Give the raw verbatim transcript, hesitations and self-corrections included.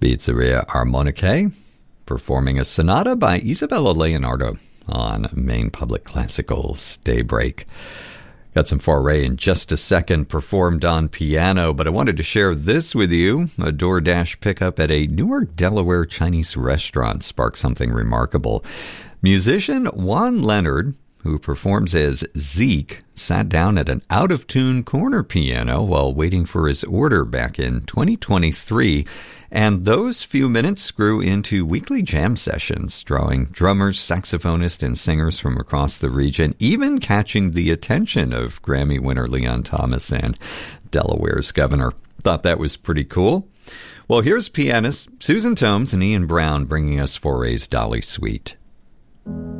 Pizzeria Armoniche, performing a sonata by Isabella Leonardo on Maine Public Classical's Daybreak. Got some Fauré in just a second, performed on piano, but I wanted to share this with you. A DoorDash pickup at a Newark, Delaware Chinese restaurant sparked something remarkable. Musician Juan Leonard, who performs as Zeke, sat down at an out-of-tune corner piano while waiting for his order back in twenty twenty-three, and those few minutes grew into weekly jam sessions, drawing drummers, saxophonists, and singers from across the region, even catching the attention of Grammy winner Leon Thomas and Delaware's governor. Thought that was pretty cool. Well, here's pianists Susan Tomes and Ian Brown bringing us Fauré's Dolly Suite.